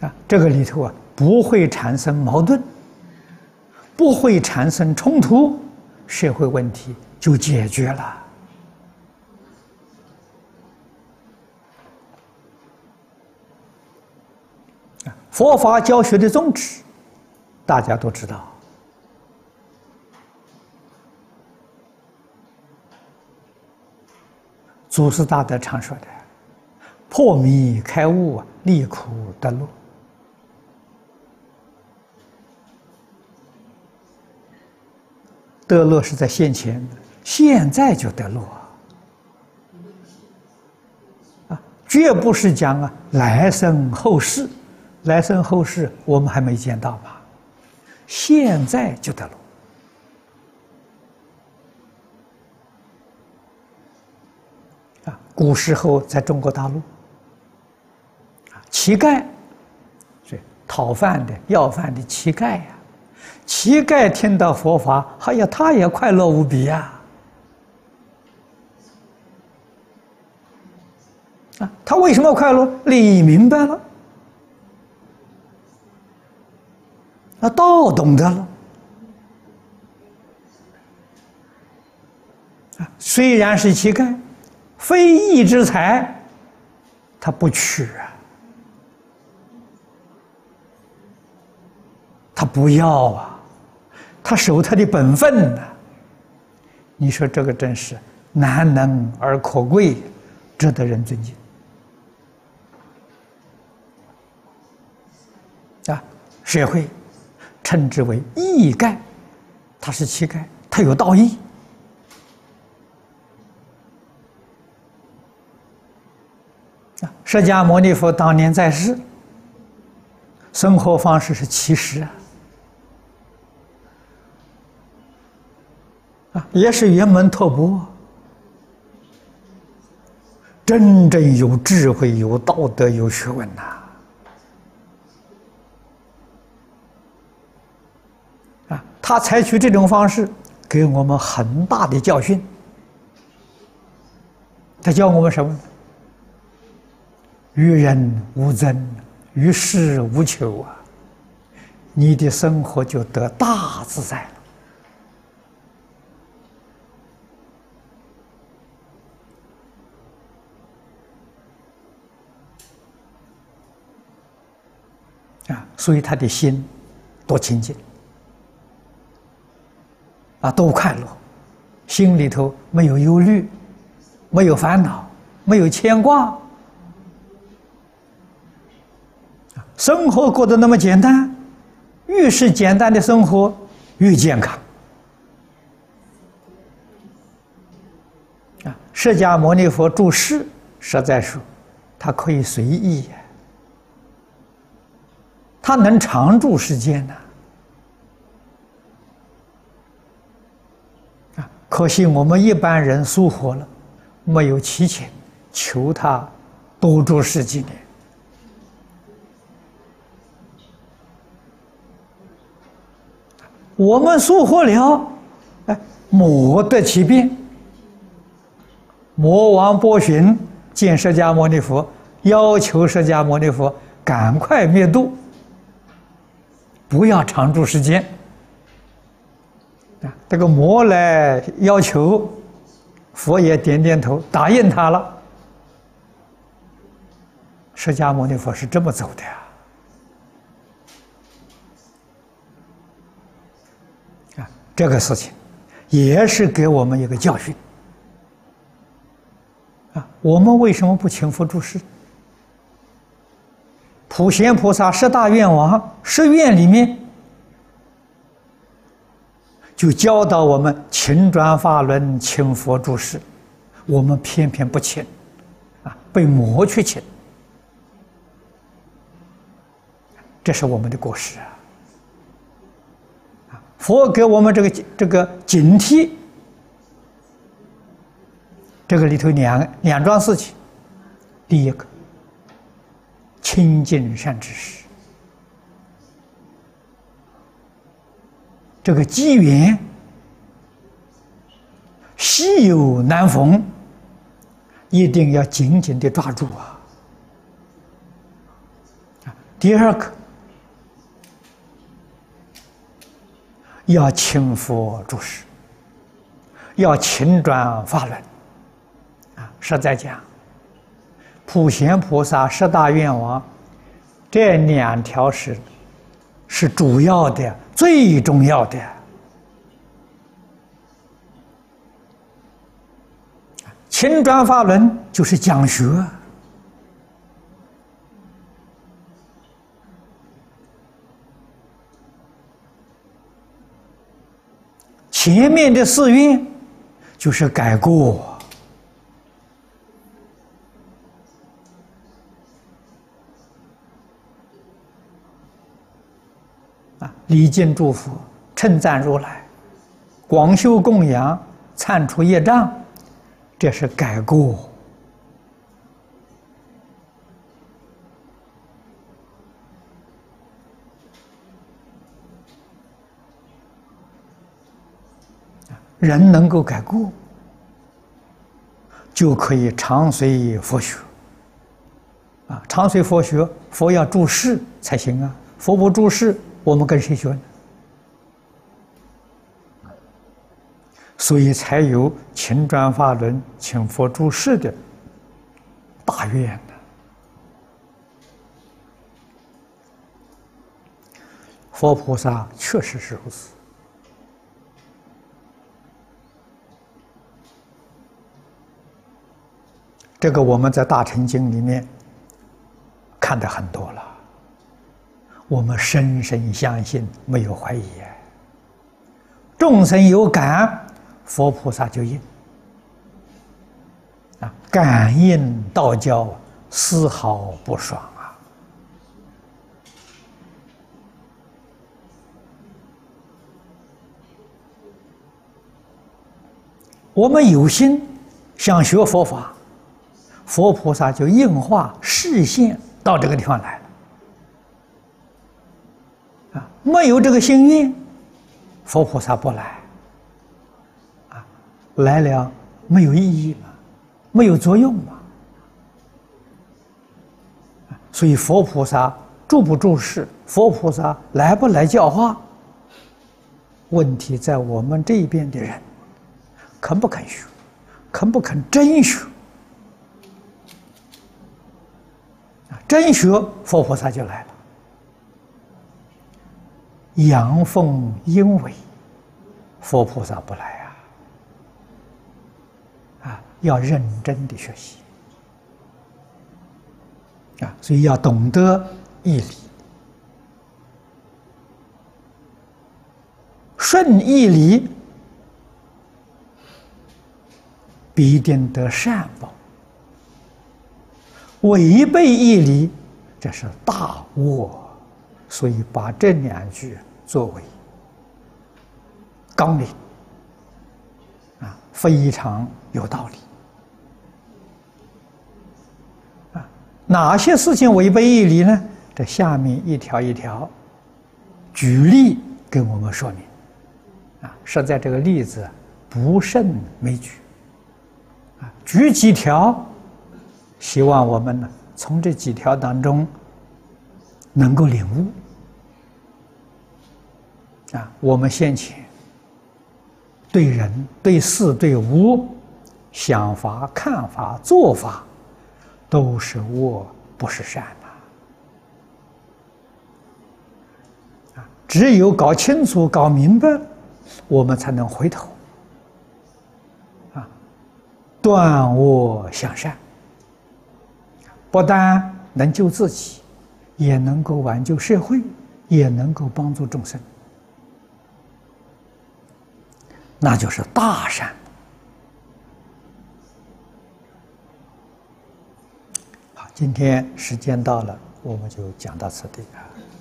这个里头不会产生矛盾，不会产生冲突，社会问题就解决了。佛法教学的宗旨，大家都知道。祖师大德常说的：“破迷开悟，离苦得乐。”得乐是在现前，现在就得乐绝不是讲来生后世，来生后世我们还没见到吧？现在就得乐。古时候在中国大陆，乞丐，是讨饭的、要饭的乞丐呀。乞丐听到佛法，哎呀，他也快乐无比呀！他为什么快乐？理明白了，道懂得了。虽然是乞丐，非义之财，他不取他不要他守他的本分你说这个真是难能而可贵，值得人尊敬社会称之为义丐，他是乞丐，他有道义。释迦牟尼佛当年在世，生活方式是乞食也是圆门托钵，真正有智慧、有道德、有学问他采取这种方式，给我们很大的教训。他教我们什么？于人无争，于事无求你的生活就得大自在了。所以他的心多清净多快乐，心里头没有忧虑，没有烦恼，没有牵挂，生活过得那么简单，越是简单的生活越健康释迦牟尼佛住世，实在说他可以随意他能常住世间可惜我们一般人疏忽了，没有祈请求他多住十几年。我们疏忽了，魔得其变。魔王波旬见释迦牟尼佛，要求释迦牟尼佛赶快灭度，不要常住世间。这个魔来要求，佛也点点头答应他了。释迦牟尼佛是这么走的这个事情也是给我们一个教训我们为什么不请佛住世？普贤菩萨十大愿王十愿里面就教导我们请转法轮，请佛住世，我们偏偏不请被魔去请，这是我们的过失佛给我们这个警惕，这个里头两桩事情。第一个，亲近善知识，这个机缘稀有难逢，一定要紧紧地抓住第二个，要勤佛注释，要勤转法轮。实在讲，普贤菩萨十大愿望，这2条是主要的、最重要的。勤转法轮就是讲学。前面的4愿就是改过。礼敬诸佛，称赞如来，广修供养，忏除业障，这是改过。人能够改过，就可以常随佛学。常随佛学，佛要注释才行啊！佛不注释，我们跟谁学呢？所以才有勤转法轮、请佛注释的大愿呢。佛菩萨确实是如此。这个我们在《大乘经》里面看得很多了，我们深深相信，没有怀疑。众生有感，佛菩萨就应。感应道交，丝毫不爽啊！我们有心想学佛法，佛菩萨就应化示现到这个地方来了。没有这个心愿，佛菩萨不来。来了没有意义嘛，没有作用嘛。所以佛菩萨注不注释，佛菩萨来不来教化，问题在我们这边的人肯不肯学，肯不肯真学。真学，佛菩萨就来了。阳奉阴违，佛菩萨不来要认真的学习所以要懂得义理，顺义理必定得善报，违背义理，这是大恶。所以把这2句作为纲领非常有道理。哪些事情违背义理呢？这下面一条一条举例给我们说明实在这个例子不胜枚举举几条，希望我们呢从这几条当中能够领悟我们先前对人、对事、对物想法、看法、做法都是恶，不是善只有搞清楚、搞明白，我们才能回头断恶向善，不但能救自己，也能够挽救社会，也能够帮助众生，那就是大善。好，今天时间到了，我们就讲到此地